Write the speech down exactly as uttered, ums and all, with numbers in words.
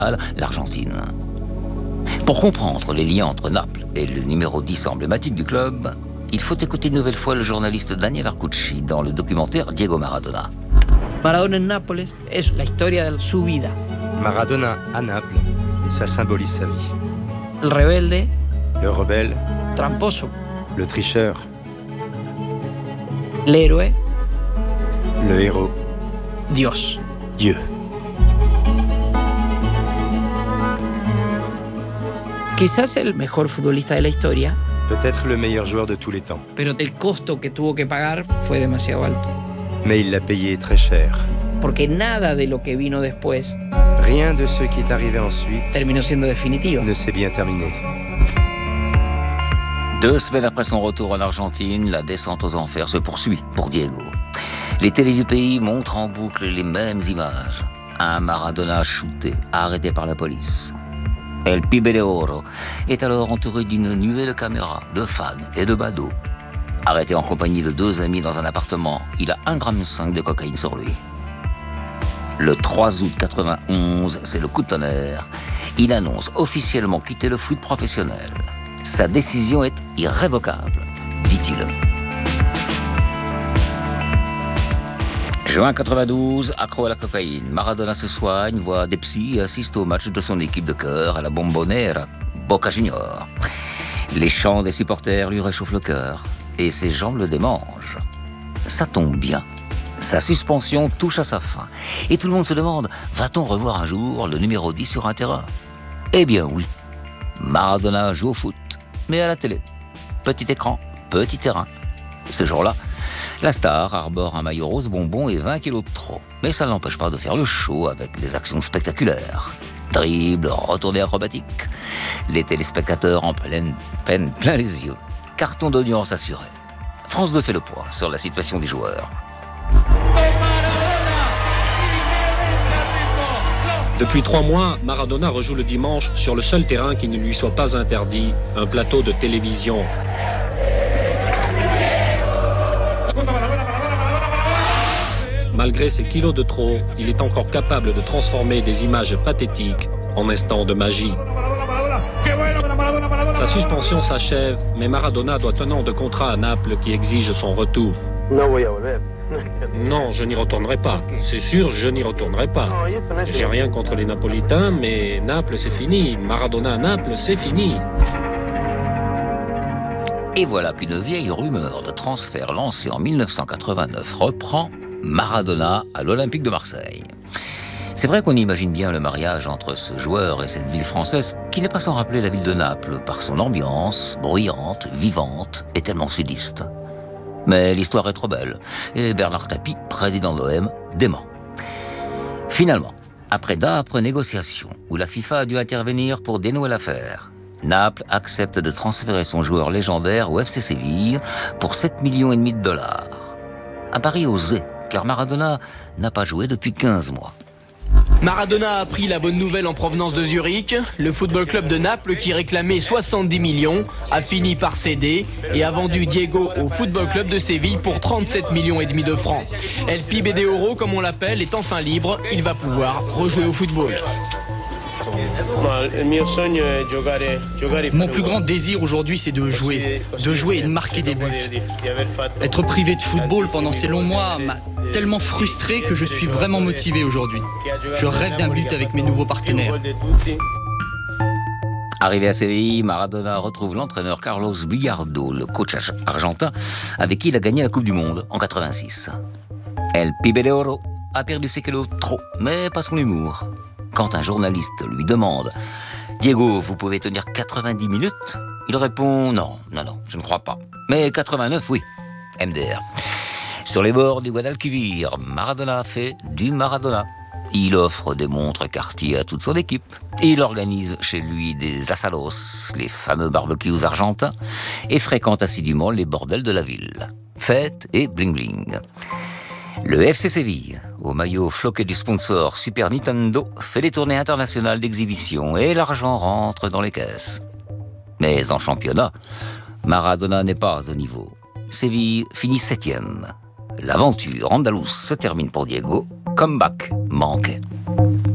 l'Argentine. Pour comprendre les liens entre Naples et le numéro dix emblématique du club, il faut écouter une nouvelle fois le journaliste Daniel Arcucci dans le documentaire Diego Maradona. Maradona en Nápoles es la historia de su vida. Maradona à Naples, ça symbolise sa vie. El rebelde. Le rebelle. Tramposo. Le tricheur. L'héroe. Le héros. Dios. Dieu. Quizás el mejor futbolista de la historia. Peut-être le meilleur joueur de tous les temps. Pero el costo que tuvo que pagar fue demasiado alto. Mais il l'a payé très cher. Porque nada de lo que vino después Rien de ce qui est arrivé ensuite terminó siendo definitivo. ne s'est bien terminé. Deux semaines après son retour en Argentine, la descente aux enfers se poursuit pour Diego. Les télés du pays montrent en boucle les mêmes images. Un Maradona shooté, arrêté par la police. El Pibe de Oro est alors entouré d'une nuée de caméras, de fans et de badauds. Arrêté en compagnie de deux amis dans un appartement, il a un virgule cinq gramme de cocaïne sur lui. Le trois août quatre-vingt-onze, c'est le coup de tonnerre. Il annonce officiellement quitter le foot professionnel. Sa décision est irrévocable, dit-il. Juin quatre-vingt-douze, accro à la cocaïne, Maradona se soigne, voit des psys et assiste au match de son équipe de cœur à la Bombonera, Boca Junior. Les chants des supporters lui réchauffent le cœur et ses jambes le démangent. Ça tombe bien. Sa suspension touche à sa fin. Et tout le monde se demande, va-t-on revoir un jour le numéro dix sur un terrain ? Eh bien oui. Maradona joue au foot, mais à la télé. Petit écran, petit terrain. Ce jour-là, la star arbore un maillot rose bonbon et vingt kilos de trop. Mais ça ne l'empêche pas de faire le show avec des actions spectaculaires. Dribble, retournées acrobatiques. Les téléspectateurs en pleine peine plein les yeux. Carton d'audience assuré. France deux fait le point sur la situation du joueur. Depuis trois mois, Maradona rejoue le dimanche sur le seul terrain qui ne lui soit pas interdit, un plateau de télévision. Malgré ses kilos de trop, il est encore capable de transformer des images pathétiques en instants de magie. Sa suspension s'achève, mais Maradona doit un an de contrat à Naples qui exige son retour. Non, je n'y retournerai pas. C'est sûr, je n'y retournerai pas. J'ai rien contre les Napolitains, mais Naples, c'est fini. Maradona à Naples, c'est fini. Et voilà qu'une vieille rumeur de transfert lancée en dix-neuf cent quatre-vingt-neuf reprend Maradona à l'Olympique de Marseille. C'est vrai qu'on imagine bien le mariage entre ce joueur et cette ville française qui n'est pas sans rappeler la ville de Naples par son ambiance bruyante, vivante et tellement sudiste. Mais l'histoire est trop belle et Bernard Tapie, président de l'O M, dément. Finalement, après d'âpres négociations où la FIFA a dû intervenir pour dénouer l'affaire, Naples accepte de transférer son joueur légendaire au F C Séville pour sept millions et demi de dollars. Un pari osé, car Maradona n'a pas joué depuis quinze mois. Maradona a appris la bonne nouvelle en provenance de Zurich. Le football club de Naples, qui réclamait soixante-dix millions, a fini par céder et a vendu Diego au football club de Séville pour trente-sept millions et demi de francs. El Pibe de Oro, comme on l'appelle, est enfin libre. Il va pouvoir rejouer au football. Mon plus grand désir aujourd'hui, c'est de jouer, de jouer et de marquer des buts. Être privé de football pendant ces longs mois m'a tellement frustré que je suis vraiment motivé aujourd'hui. Je rêve d'un but avec mes nouveaux partenaires. Arrivé à Séville, Maradona retrouve l'entraîneur Carlos Bilardo, le coach argentin, avec qui il a gagné la Coupe du Monde en quatre-vingt-six. El Pibe de Oro a perdu ses kilos trop, mais pas son humour. Quand un journaliste lui demande « Diego, vous pouvez tenir quatre-vingt-dix minutes ?» Il répond « Non, non, non, je ne crois pas. Mais quatre-vingt-neuf, oui. » M D R. Sur les bords du Guadalquivir, Maradona fait du Maradona. Il offre des montres Cartier à toute son équipe. Il organise chez lui des asados, les fameux barbecues argentins, et fréquente assidûment les bordels de la ville. Fête et bling-bling. Le F C Séville, au maillot floqué du sponsor Super Nintendo, fait des tournées internationales d'exhibition et l'argent rentre dans les caisses. Mais en championnat, Maradona n'est pas au niveau. Séville finit septième. L'aventure andalouse se termine pour Diego. Comeback manqué.